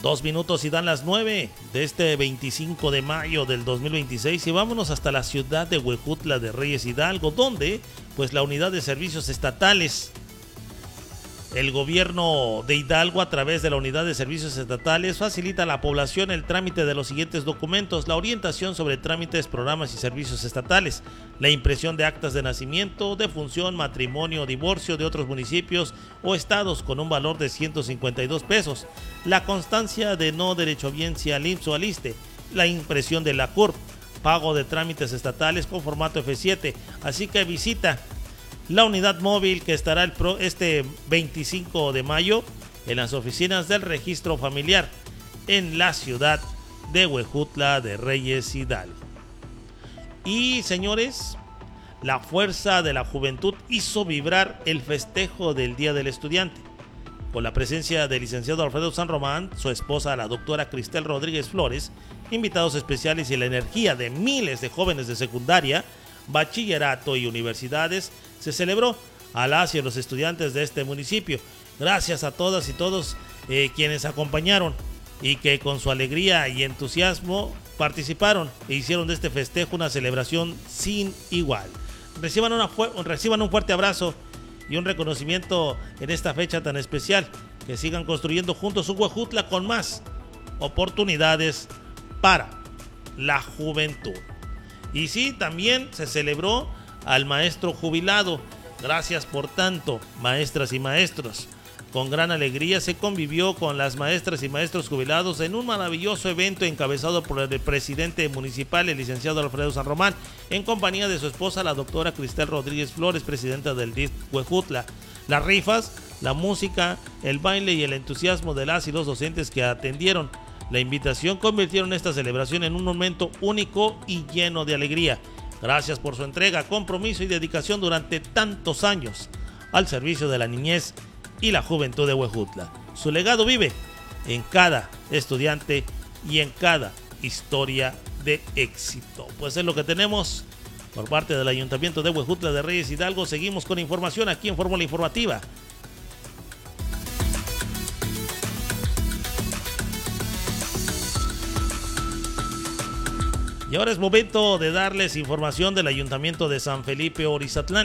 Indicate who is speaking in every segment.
Speaker 1: 2 minutos y dan las 9 de este 25 de mayo del 2026 y vámonos hasta la ciudad de Huejutla de Reyes Hidalgo, donde pues la unidad de servicios estatales, el gobierno de Hidalgo a través de la unidad de servicios estatales facilita a la población el trámite de los siguientes documentos: la orientación sobre trámites, programas y servicios estatales, la impresión de actas de nacimiento, defunción, matrimonio, divorcio de otros municipios o estados con un valor de 152 pesos, la constancia de no derechohabiencia al IMSS o al ISSSTE, la impresión de la CURP, pago de trámites estatales con formato F7, así que visita la unidad móvil que estará este 25 de mayo en las oficinas del registro familiar en la ciudad de Huejutla de Reyes Hidalgo. Y señores, la fuerza de la juventud hizo vibrar el festejo del Día del Estudiante, con la presencia del licenciado Alfredo San Román, su esposa la doctora Cristel Rodríguez Flores, invitados especiales y la energía de miles de jóvenes de secundaria, bachillerato y universidades. Se celebró a las y a los estudiantes de este municipio. Gracias a todas y todos quienes acompañaron y que con su alegría y entusiasmo participaron e hicieron de este festejo una celebración sin igual. Reciban un fuerte abrazo y un reconocimiento en esta fecha tan especial. Que sigan construyendo juntos un Huejutla con más oportunidades para la juventud. Y sí, también se celebró al maestro jubilado. Gracias por tanto, maestras y maestros. Con gran alegría se convivió con las maestras y maestros jubilados en un maravilloso evento encabezado por el presidente municipal, el licenciado Alfredo San Román, en compañía de su esposa, la doctora Cristel Rodríguez Flores, presidenta del DIF Huejutla. Las rifas, la música, el baile y el entusiasmo de las y los docentes que atendieron la invitación convirtieron esta celebración en un momento único y lleno de alegría. Gracias por su entrega, compromiso y dedicación durante tantos años al servicio de la niñez y la juventud de Huejutla. Su legado vive en cada estudiante y en cada historia de éxito. Pues es lo que tenemos por parte del Ayuntamiento de Huejutla de Reyes Hidalgo. Seguimos con información aquí en Fórmula Informativa. Y ahora es momento de darles información del Ayuntamiento de San Felipe Orizatlán.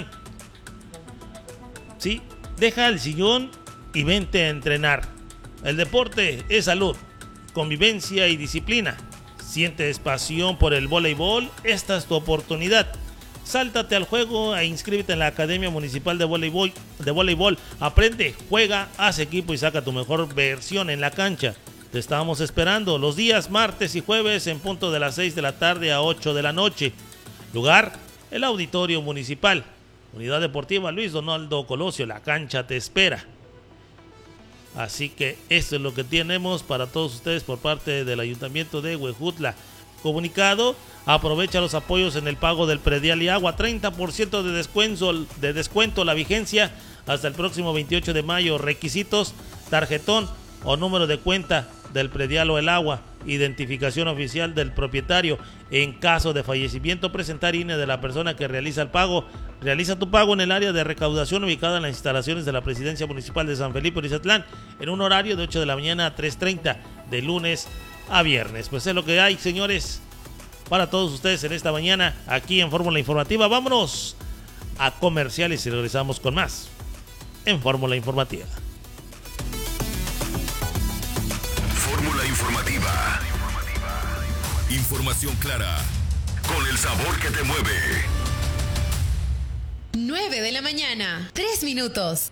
Speaker 1: Sí, deja el sillón y vente a entrenar. El deporte es salud, convivencia y disciplina. ¿Sientes pasión por el voleibol? Esta es tu oportunidad. Sáltate al juego e inscríbete en la Academia Municipal de Voleibol. Aprende, juega, haz equipo y saca tu mejor versión en la cancha. Te estamos esperando los días martes y jueves en punto de las 6 de la tarde a 8 de la noche. Lugar, el Auditorio Municipal. Unidad Deportiva Luis Donaldo Colosio, la cancha te espera. Así que esto es lo que tenemos para todos ustedes por parte del Ayuntamiento de Huejutla. Comunicado, aprovecha los apoyos en el pago del predial y agua, 30% de descuento la vigencia hasta el próximo 28 de mayo. Requisitos, tarjetón o número de cuenta del predial o el agua, identificación oficial del propietario. En caso de fallecimiento, presentar INE de la persona que realiza el pago. Realiza tu pago en el área de recaudación ubicada en las instalaciones de la Presidencia Municipal de San Felipe Orizatlán en un horario de 8 de la mañana a 3:30 de lunes a viernes. Pues es lo que hay, señores, para todos ustedes en esta mañana aquí en Fórmula Informativa. Vámonos a comerciales y regresamos con más en Fórmula Informativa.
Speaker 2: Fórmula Informativa. Información clara, con el sabor que te mueve.
Speaker 3: 9 de la mañana, 3 minutos.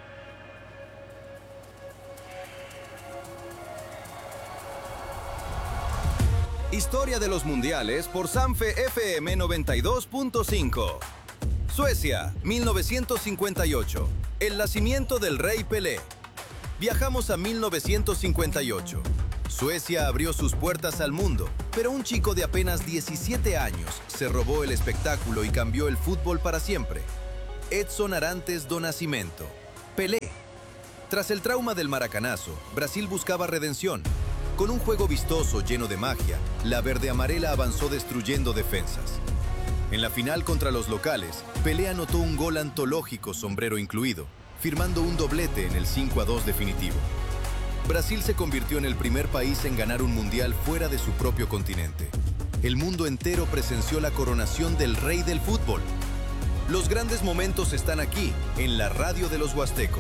Speaker 4: Historia de los mundiales por Sanfe FM 92.5. Suecia, 1958. El nacimiento del rey Pelé. Viajamos a 1958. Suecia abrió sus puertas al mundo, pero un chico de apenas 17 años se robó el espectáculo y cambió el fútbol para siempre. Edson Arantes do Nascimento. Pelé. Tras el trauma del maracanazo, Brasil buscaba redención. Con un juego vistoso lleno de magia, la verde-amarela avanzó destruyendo defensas. En la final contra los locales, Pelé anotó un gol antológico, sombrero incluido, firmando un doblete en el 5-2 definitivo. Brasil se convirtió en el primer país en ganar un mundial fuera de su propio continente. El mundo entero presenció la coronación del rey del fútbol. Los grandes momentos están aquí, en la radio de los huastecos.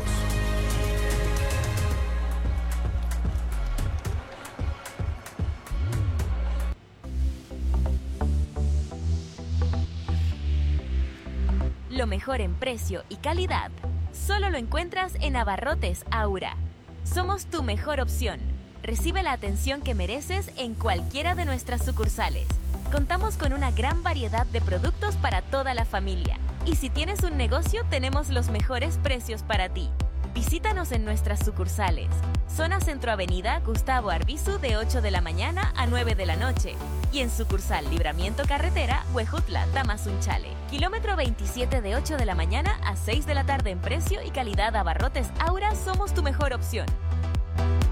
Speaker 5: Lo mejor en precio y calidad solo lo encuentras en Abarrotes Aura. Somos tu mejor opción. Recibe la atención que mereces en cualquiera de nuestras sucursales. Contamos con una gran variedad de productos para toda la familia. Y si tienes un negocio, tenemos los mejores precios para ti. Visítanos en nuestras sucursales. Zona Centro Avenida Gustavo Arbizu de 8 de la mañana a 9 de la noche. Y en sucursal Libramiento Carretera, Huejutla, Tamazunchale. Kilómetro 27 de 8 de la mañana a 6 de la tarde en precio y calidad. Abarrotes Aura, somos tu mejor opción.